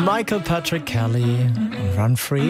Michael Patrick Kelly, Run Free.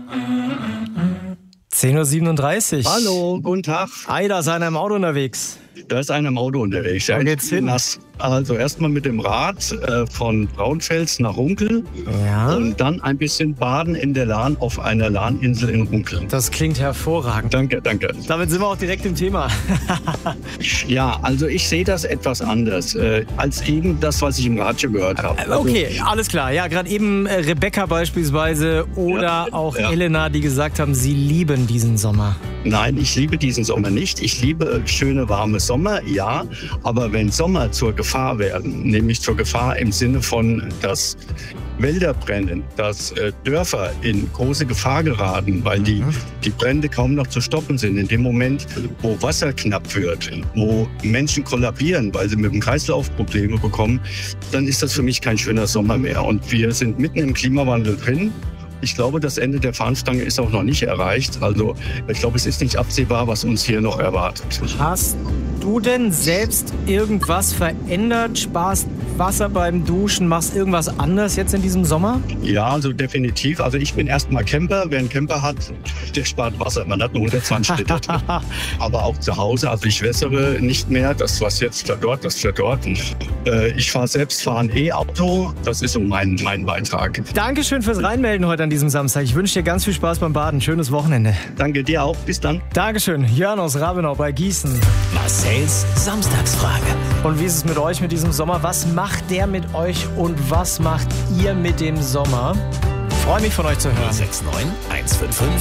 10:37 Uhr. Hallo, guten Tag. Da ist einer im Auto unterwegs. Da ist einer im Auto unterwegs. Ja, Wo geht's hin? Also erstmal mit dem Rad von Braunfels nach Runkel Ja. und dann ein bisschen baden in der Lahn auf einer Lahninsel in Runkel. Das klingt hervorragend. Danke. Damit sind wir auch direkt im Thema. Ja, also ich sehe das etwas anders als eben das, was ich im Radio gehört habe. Okay, alles klar. Ja, gerade eben Rebecca beispielsweise oder auch Elena, die gesagt haben, sie lieben diesen Sommer. Nein, ich liebe diesen Sommer nicht. Ich liebe schöne, warme Sommer, ja. Aber wenn Sommer zur Gefahr werden, nämlich zur Gefahr im Sinne von, dass Wälder brennen, dass Dörfer in große Gefahr geraten, weil die Brände kaum noch zu stoppen sind. In dem Moment, wo Wasser knapp wird, wo Menschen kollabieren, weil sie mit dem Kreislauf Probleme bekommen, dann ist das für mich kein schöner Sommer mehr. Und wir sind mitten im Klimawandel drin. Ich glaube, das Ende der Fahnenstange ist auch noch nicht erreicht. Also ich glaube, es ist nicht absehbar, was uns hier noch erwartet. Hast du denn selbst irgendwas verändert? Sparst Wasser beim Duschen? Machst irgendwas anders jetzt in diesem Sommer? Ja, also definitiv. Also ich bin erstmal Camper. Wer einen Camper hat, der spart Wasser. Man hat nur 120 Liter drin. Aber auch zu Hause. Also ich wässere nicht mehr. Das, was jetzt verdorrt, das verdorrt. Ich fahre ein E-Auto. Das ist so mein Beitrag. Dankeschön fürs Reinmelden heute an diesem Samstag. Ich wünsche dir ganz viel Spaß beim Baden. Schönes Wochenende. Danke dir auch. Bis dann. Dankeschön. Jörn aus Rabenau bei Gießen. Marcells Samstagsfrage. Und wie ist es mit euch mit diesem Sommer? Was macht der mit euch und was macht ihr mit dem Sommer? Freue mich von euch zu hören. 069 155